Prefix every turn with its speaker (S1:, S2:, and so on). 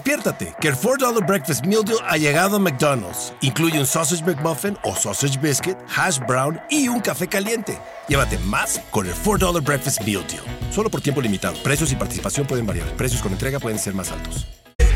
S1: Despiértate, que el $4 Breakfast Meal Deal ha llegado a McDonald's. Incluye un Sausage McMuffin o Sausage Biscuit, Hash Brown y un café caliente. Llévate más con el $4 Breakfast Meal Deal. Solo por tiempo limitado. Precios y participación pueden variar. Precios con entrega pueden ser más altos.